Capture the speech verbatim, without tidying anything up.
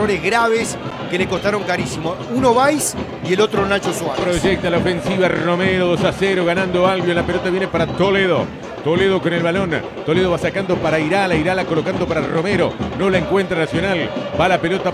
errores graves que le costaron carísimo. Uno Valls y el otro Nacho Suárez. Proyecta la ofensiva Romero, dos a cero, ganando Albion. La pelota viene para Toledo. Toledo con el balón. Toledo va sacando para Irala. Irala colocando para Romero. No la encuentra Nacional. Va la pelota